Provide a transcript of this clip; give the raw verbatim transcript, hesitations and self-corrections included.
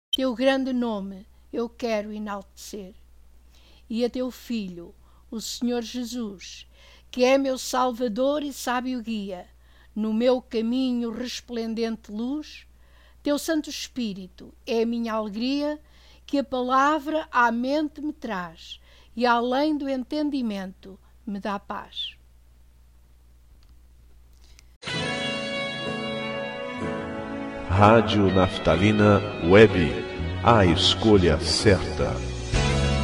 Teu grande nome eu quero enaltecer. E a teu Filho, o Senhor Jesus, que é meu Salvador e sábio guia, no meu caminho resplendente luz, teu Santo Espírito é a minha alegria, que a palavra à mente me traz e além do entendimento me dá paz. Rádio Naftalina Web, a escolha certa.